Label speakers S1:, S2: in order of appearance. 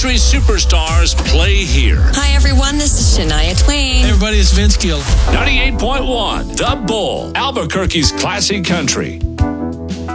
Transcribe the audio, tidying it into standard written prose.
S1: country superstars play here.
S2: Hi, everyone. This is Shania Twain.
S3: Hey, everybody, it's Vince Gill.
S1: 98.1, The Bull, Albuquerque's classic country.